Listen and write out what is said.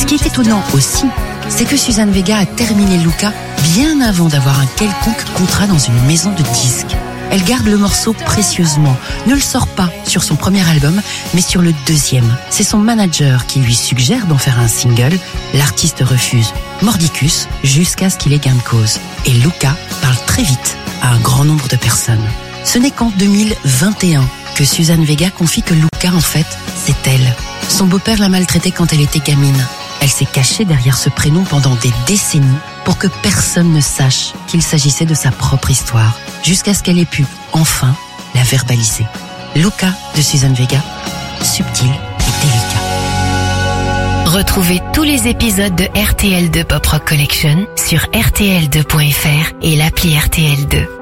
qui est étonnant aussi, c'est que Suzanne Vega a terminé Luca bien avant d'avoir un quelconque contrat dans une maison de disques. Elle garde le morceau précieusement, ne le sort pas sur son premier album, mais sur le deuxième. C'est son manager qui lui suggère d'en faire un single. L'artiste refuse, mordicus, jusqu'à ce qu'il ait gain de cause. Et Luca parle très vite à un grand nombre de personnes. Ce n'est qu'en 2021 que Suzanne Vega confie que Luca, en fait, c'est elle. Son beau-père l'a maltraitée quand elle était gamine. Elle s'est cachée derrière ce prénom pendant des décennies pour que personne ne sache qu'il s'agissait de sa propre histoire, jusqu'à ce qu'elle ait pu, enfin, la verbaliser. Luca de Suzanne Vega, subtil et délicat. Retrouvez tous les épisodes de RTL2 Pop Rock Collection sur rtl2.fr et l'appli RTL2.